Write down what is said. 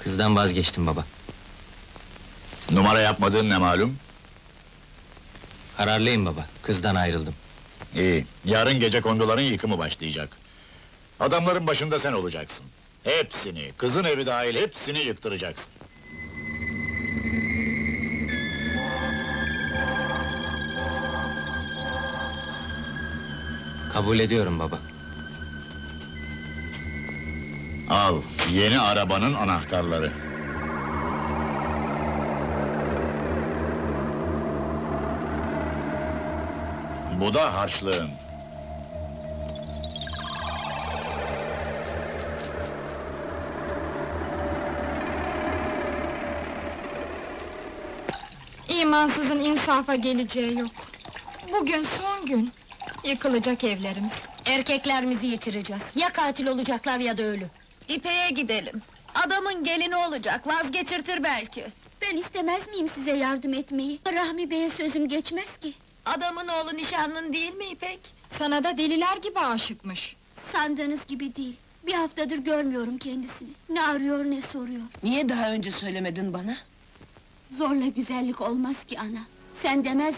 Kızdan vazgeçtim baba. Numara yapmadığın ne malum? Kararlıyım baba, kızdan ayrıldım. İyi, yarın gecekonduların yıkımı başlayacak. Adamların başında sen olacaksın. Hepsini, kızın evi dahil hepsini yıktıracaksın. Kabul ediyorum baba. Al, yeni arabanın anahtarları. Bu da harçlığın. İmansızın insafa geleceği yok. Bugün son gün. Yıkılacak evlerimiz. Erkeklerimizi yitireceğiz. Ya katil olacaklar ya da ölü. İpek'e gidelim. Adamın gelini olacak, vazgeçirtir belki. Ben istemez miyim size yardım etmeyi? Rahmi Bey'e sözüm geçmez ki. Adamın oğlu nişanlın değil mi İpek? Sana da deliler gibi aşıkmış. Sandığınız gibi değil. Bir haftadır görmüyorum kendisini. Ne arıyor ne soruyor. Niye daha önce söylemedin bana? Zorla güzellik olmaz ki ana. Sen demez